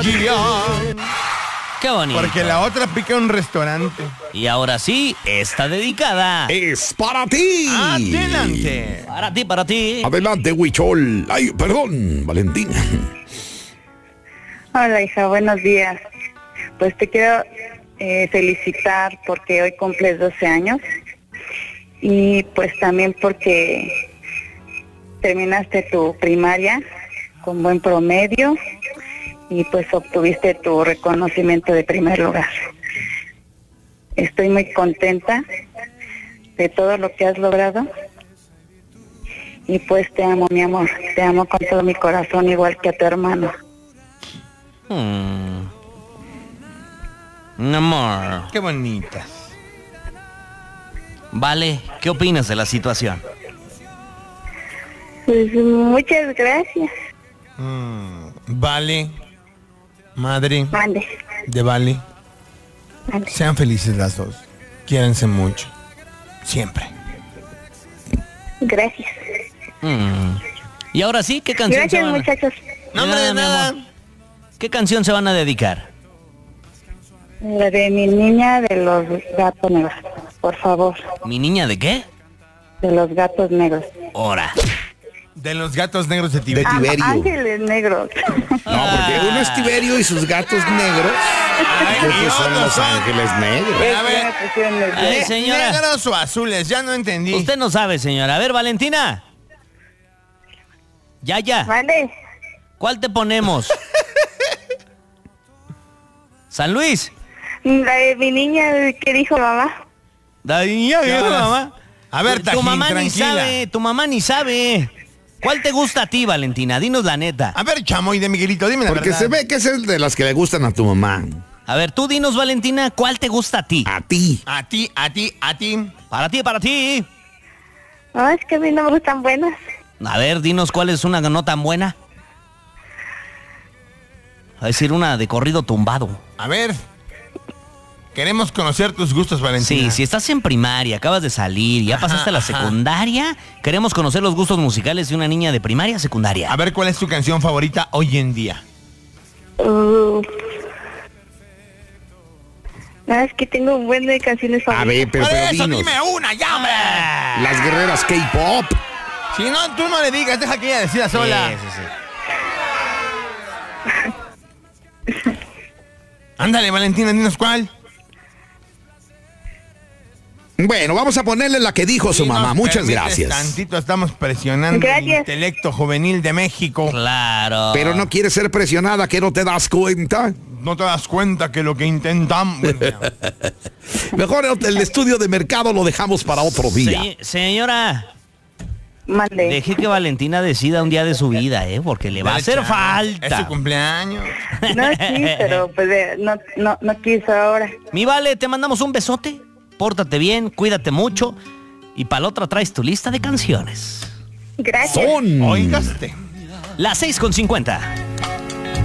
Qué bonito. Porque la otra pica un restaurante. Y ahora sí, está dedicada. Es para ti. Adelante. Para ti. Adelante, Huichol. Ay, perdón, Valentina. Hola, hija, buenos días. Pues te quiero felicitar porque hoy cumples 12 años y pues también porque terminaste tu primaria con buen promedio y pues obtuviste tu reconocimiento de primer lugar. Estoy muy contenta de todo lo que has logrado y pues te amo, mi amor, te amo con todo mi corazón, igual que a tu hermano. Mi amor. Qué bonitas. Vale, ¿qué opinas de la situación? Pues muchas gracias. Vale, madre Mande. de Vale, Mande. sean felices las dos. Quiéranse mucho. Siempre. Gracias. Y ahora sí, ¿qué canción Gracias, se van a... muchachos. No, hombre, de mi nada. amor. ¿Qué canción se van a dedicar? La de mi niña de los gatos negros, por favor. ¿Mi niña de qué? De los gatos negros. Ahora. De los gatos negros de De Tibet. Tiberio. Ángeles negros. No, porque uno es Tiberio y sus gatos negros. Ay, y Otros son otros los son- ángeles negros. A ver. Me pusieron nerviosa. Ay, señora. ¿Negros o azules? Ya no entendí. Usted no sabe, señora. A ver, Valentina. Ya. Vale. ¿Cuál te ponemos? San Luis. La de mi niña que dijo mamá. La niña, ¿Qué horas? mamá. A ver, tu Tajín, mamá tranquila. tu mamá ni sabe. ¿Cuál te gusta a ti, Valentina? Dinos la neta. A ver, chamoy de Miguelito, dime la Porque verdad. se ve que es el de las que le gustan a tu mamá. A ver, tú dinos, Valentina, ¿cuál te gusta a ti? A ti. A ti. Para ti. No, es que a mí no me gustan buenas. A ver, dinos cuál es una no tan buena. A decir una de corrido tumbado. A ver. Queremos conocer tus gustos, Valentina. Sí, si estás en primaria, acabas de salir, ya pasaste a la secundaria, queremos conocer los gustos musicales de una niña de primaria a secundaria. A ver, ¿cuál es tu canción favorita hoy en día? No, es que tengo un buen de canciones A favoritas. ver, pero Por eso, dinos. dime una, ya, hombre. Las guerreras K-pop. Si no, tú no le digas, deja que ella decida sola. Sí. Ándale, Valentina, dinos cuál. Bueno, vamos a ponerle la que dijo su Si mamá. nos Muchas permites gracias. Tantito estamos presionando el Gracias. intelecto juvenil de México. Claro. Pero no quieres ser presionada, que no te das cuenta. ¿No te das cuenta que lo que intentamos... Mejor el estudio de mercado lo dejamos para otro día. Señora, Mande. deje que Valentina decida un día de su vida, porque le va a hacer Es falta. su cumpleaños. No, sí, pero pues no quiso ahora. Mi Vale, te mandamos un besote. Pórtate bien, cuídate mucho. Y para la otra traes tu lista de canciones. Gracias. Son Oigaste. Las 6:50.